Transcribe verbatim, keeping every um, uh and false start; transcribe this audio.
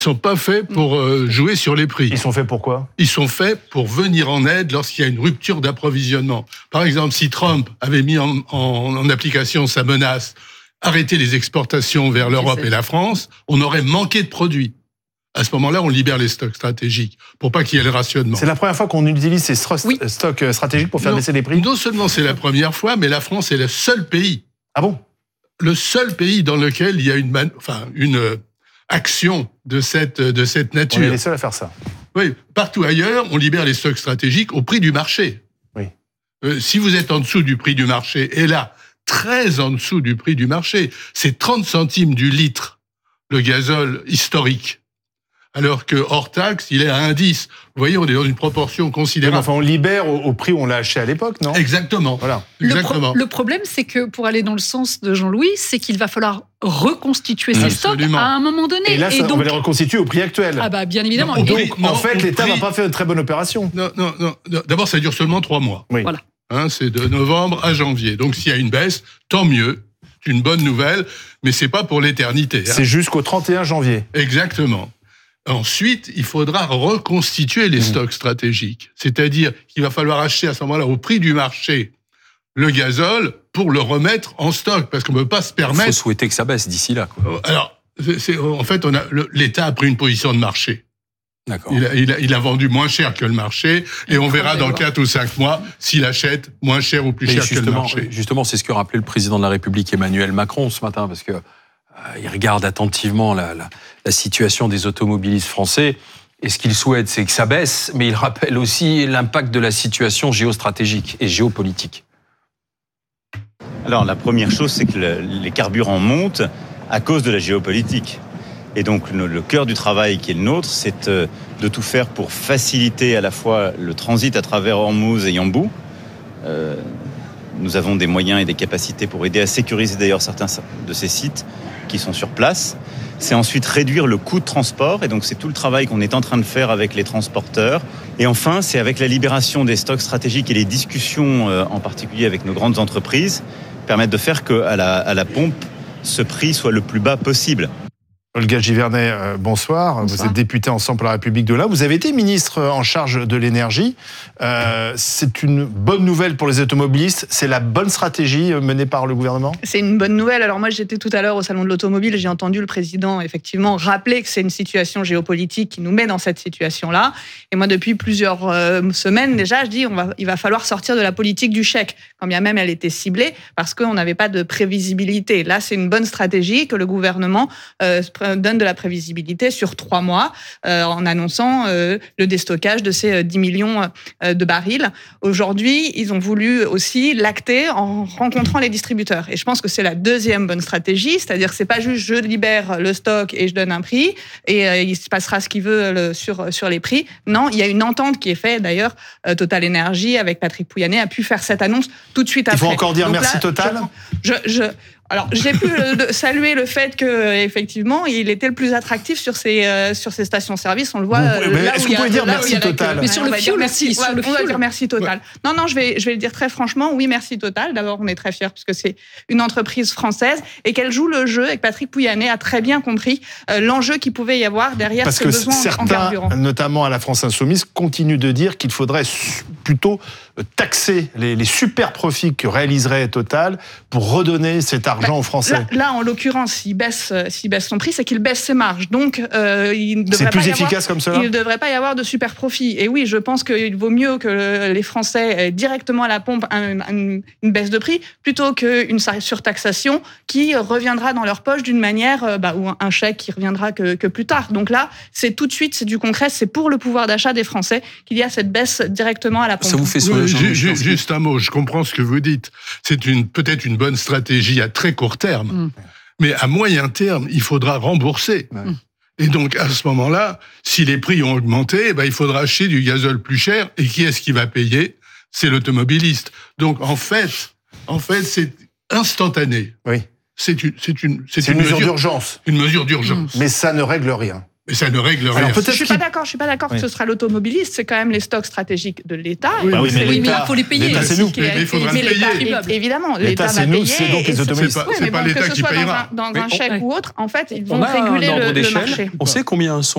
Ils sont pas faits pour euh, jouer sur les prix. Ils sont faits pour quoi ? Ils sont faits pour venir en aide lorsqu'il y a une rupture d'approvisionnement. Par exemple, si Trump avait mis en, en, en application sa menace, arrêter les exportations vers l'Europe et la France, on aurait manqué de produits. À ce moment-là, on libère les stocks stratégiques pour pas qu'il y ait le rationnement. C'est la première fois qu'on utilise ces stro- Oui. stocks stratégiques pour faire non, baisser les prix ? Non seulement c'est la première fois, mais la France est le seul pays. Ah bon ? Le seul pays dans lequel il y a une, man- enfin, une action de cette, de cette nature. On est les seuls à faire ça. Oui, partout ailleurs, on libère les stocks stratégiques au prix du marché. Oui. Euh, si vous êtes en dessous du prix du marché, et là, très en dessous du prix du marché, c'est trente centimes du litre, le gazole historique. Alors que hors taxe, il est à un virgule dix. Vous voyez, on est dans une proportion considérable. Enfin, on libère au, au prix où on l'a acheté à l'époque, non ? Exactement. Voilà. Exactement. Le, pro- le problème, c'est que pour aller dans le sens de Jean-Louis, c'est qu'il va falloir reconstituer ces stocks Absolument. à un moment donné. Et là, ça, donc, on va les reconstituer au prix actuel. ah bah bien évidemment. Non, Et- au Donc, prix- non, en fait, au l'État prix- n'a pas fait une très bonne opération. Non, non, non. D'abord, ça dure seulement trois mois. Oui. Voilà. Hein, c'est de novembre à janvier. Donc, s'il y a une baisse, tant mieux. C'est une bonne nouvelle, mais c'est pas pour l'éternité. Hein. C'est jusqu'au trente et un janvier. Exactement. Ensuite, il faudra reconstituer les Mmh. stocks stratégiques. C'est-à-dire qu'il va falloir acheter à ce moment-là, au prix du marché, le gazole pour le remettre en stock, parce qu'on ne peut pas se Il permettre. faut souhaiter que ça baisse d'ici là, quoi. Alors, c'est, c'est, en fait, on a, le, l'État a pris une position de marché. D'accord. Il a, il, a, il a vendu moins cher que le marché, et on verra dans quatre ou cinq mois s'il achète moins cher ou plus Et cher que le justement, marché. justement, c'est ce que rappelait le président de la République Emmanuel Macron ce matin, parce que euh, il regarde attentivement la, la, la situation des automobilistes français. Et ce qu'il souhaite, c'est que ça baisse, mais il rappelle aussi l'impact de la situation géostratégique et géopolitique. Alors la première chose, c'est que le, les carburants montent à cause de la géopolitique. Et donc le, le cœur du travail qui est le nôtre, c'est de, de tout faire pour faciliter à la fois le transit à travers Ormuz et Yanbu. Euh, nous avons des moyens et des capacités pour aider à sécuriser d'ailleurs certains de ces sites qui sont sur place. C'est ensuite réduire le coût de transport, et donc c'est tout le travail qu'on est en train de faire avec les transporteurs. Et enfin, c'est avec la libération des stocks stratégiques et les discussions, euh, en particulier avec nos grandes entreprises, permettre de faire qu'à la, à la pompe, ce prix soit le plus bas possible. Olga Givernet, euh, bonsoir. Bonsoir. Vous êtes députée Ensemble pour la République de l'Ain. Vous avez été ministre en charge de l'énergie. Euh, c'est une bonne nouvelle pour les automobilistes. C'est la bonne stratégie menée par le gouvernement ? C'est une bonne nouvelle. Alors moi, j'étais tout à l'heure au Salon de l'Automobile. J'ai entendu le président, effectivement, rappeler que c'est une situation géopolitique qui nous met dans cette situation-là. Et moi, depuis plusieurs euh, semaines déjà, je dis on va, il va falloir sortir de la politique du chèque, quand bien même elle était ciblée, parce qu'on n'avait pas de prévisibilité. Là, c'est une bonne stratégie que le gouvernement euh, donne de la prévisibilité sur trois mois euh, en annonçant euh, le déstockage de ces dix millions euh, de barils. Aujourd'hui, ils ont voulu aussi l'acter en rencontrant les distributeurs. Et je pense que c'est la deuxième bonne stratégie, c'est-à-dire que c'est pas juste je libère le stock et je donne un prix et euh, il se passera ce qu'il veut le, sur, sur les prix. Non, il y a une entente qui est faite. D'ailleurs, euh, Total Energy, avec Patrick Pouyanné, a pu faire cette annonce tout de suite après. Il faut encore dire Donc merci là, Total. je, je, je Alors, j'ai pu euh, saluer le fait que, effectivement, il était le plus attractif sur ces euh, sur ces stations-service. On le voit. Vous- euh, mais là est-ce où que il y a- vous pouvez dire là où merci il y a la Total queue. Mais sur On le va fioul dire aussi, merci, sur ouais, le on va fioul. dire merci Total. Non, non, je vais je vais le dire très franchement. Oui, merci Total. D'abord, on est très fiers parce que c'est une entreprise française et qu'elle joue le jeu. Et que Patrick Pouyanné a très bien compris euh, l'enjeu qu'il pouvait y avoir derrière Parce ce que besoin en- en certains, carburant. notamment à la France Insoumise, continuent de dire qu'il faudrait su- plutôt taxer les, les super profits que réaliserait Total pour redonner cet argent aux Français. Là, là, en l'occurrence, s'il baisse, euh, s'il baisse son prix, c'est qu'il baisse ses marges. Donc, euh, il ne devrait C'est pas plus y efficace avoir, comme cela ? il ne devrait pas y avoir de super profit. Et oui, je pense qu'il vaut mieux que les Français aient directement à la pompe un, un, une baisse de prix plutôt qu'une surtaxation qui reviendra dans leur poche d'une manière, euh, bah, ou un chèque qui reviendra que, que plus tard. Donc là, c'est tout de suite, c'est du concret, c'est pour le pouvoir d'achat des Français qu'il y a cette baisse directement à la pompe. Ça vous fait Oui, sourire, ju- Jean-Louis ju- Janski ? juste un mot, je comprends ce que vous dites. C'est une, peut-être une bonne stratégie à très court terme, Mm. mais à moyen terme, il faudra rembourser. Ouais. Et donc, à ce moment-là, si les prix ont augmenté, eh ben, il faudra acheter du gazole plus cher. Et qui est-ce qui va payer ? C'est l'automobiliste. Donc, en fait, en fait, c'est instantané. Oui. C'est une, c'est une, c'est C'est une mesure d'urgence, Une mesure d'urgence. mais ça ne règle rien. Mais ça ne règle rien. Alors, Je peut-être suis qu'il- pas d'accord. Je suis pas d'accord Oui. que ce sera l'automobiliste. C'est quand même les stocks stratégiques de l'État. Oui, Et bah oui, c'est- mais Oui, mais l'État- il faut les payer. l'État, c'est aussi, nous. qui est- Mais il faudra Mais le l'État, payer. é- évidemment, L'État, l'État c'est va nous, payer. c'est donc et les ce- automobilistes. C'est pas- Ouais, c'est mais pas bon, l'État que ce qui soit dans payera. un, dans Mais un on- chèque Ouais. ou autre, en fait, ils vont On a réguler un ordre le, le d'échelle. marché. On sait combien sont